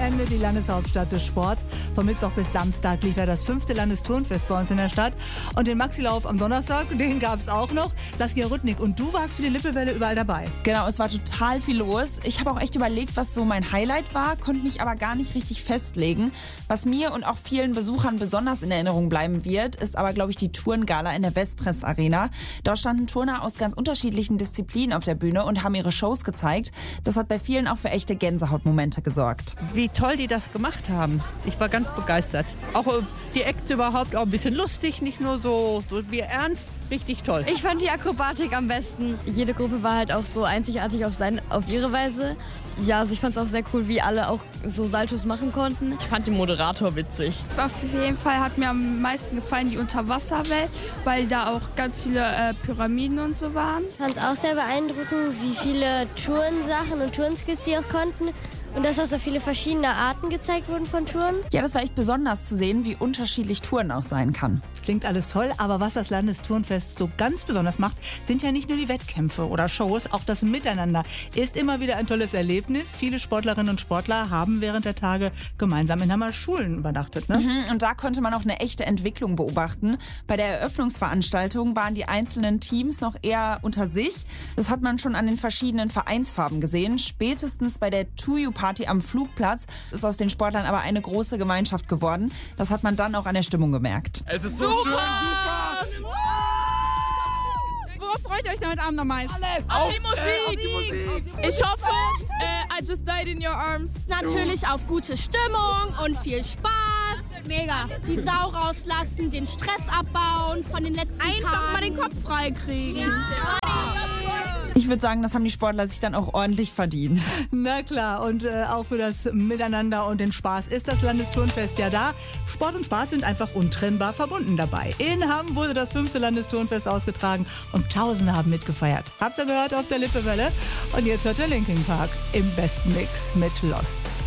Wochenende die Landeshauptstadt des Sports. Von Mittwoch bis Samstag lief ja das 5. Landesturnfest bei uns in der Stadt. Und den Maxilauf am Donnerstag, den gab es auch noch. Saskia Rudnick, und du warst für die Lippewelle überall dabei. Genau, es war total viel los. Ich habe auch echt überlegt, was so mein Highlight war, konnte mich aber gar nicht richtig festlegen. Was mir und auch vielen Besuchern besonders in Erinnerung bleiben wird, ist aber, glaube ich, die Turngala in der Westpress Arena. Dort standen Turner aus ganz unterschiedlichen Disziplinen auf der Bühne und haben ihre Shows gezeigt. Das hat bei vielen auch für echte Gänsehautmomente gesorgt. Wie toll die das gemacht haben. Ich war ganz begeistert. Auch die Acts überhaupt auch ein bisschen lustig, nicht nur so wie ernst. Richtig toll. Ich fand die Akrobatik am besten. Jede Gruppe war halt auch so einzigartig auf ihre Weise. Ja, also ich fand es auch sehr cool, wie alle auch so Saltos machen konnten. Ich fand den Moderator witzig. Auf jeden Fall hat mir am meisten gefallen die Unterwasserwelt, weil da auch ganz viele Pyramiden und so waren. Ich fand es auch sehr beeindruckend, wie viele Turnsachen und Turnskills sie auch konnten. Und dass auch so viele verschiedene Arten gezeigt wurden von Touren. Ja, das war echt besonders zu sehen, wie unterschiedlich Touren auch sein kann. Klingt alles toll, aber was das Landesturnfest so ganz besonders macht, sind ja nicht nur die Wettkämpfe oder Shows, auch das Miteinander ist immer wieder ein tolles Erlebnis. Viele Sportlerinnen und Sportler haben während der Tage gemeinsam in Hammerschulen übernachtet. Ne? Und da konnte man auch eine echte Entwicklung beobachten. Bei der Eröffnungsveranstaltung waren die einzelnen Teams noch eher unter sich. Das hat man schon an den verschiedenen Vereinsfarben gesehen. Spätestens bei der To-You-Party am Flugplatz ist aus den Sportlern aber eine große Gemeinschaft geworden. Das hat man dann auch an der Stimmung gemerkt. Es ist so schön, super! Worauf freut ihr euch denn heute Abend am meisten? Alles! Auf die Musik! Ich hoffe, I Just Died in Your Arms. Natürlich auf gute Stimmung und viel Spaß. Mega. Die Sau rauslassen, den Stress abbauen von den letzten Tagen. Einfach mal den Kopf frei kriegen. Ja. Ich würde sagen, das haben die Sportler sich dann auch ordentlich verdient. Na klar, und auch für das Miteinander und den Spaß ist das Landesturnfest ja da. Sport und Spaß sind einfach untrennbar verbunden dabei. In Hamm wurde das 5. Landesturnfest ausgetragen und Tausende haben mitgefeiert. Habt ihr gehört auf der Lippewelle? Und jetzt hört ihr Linkin Park im besten Mix mit Lost.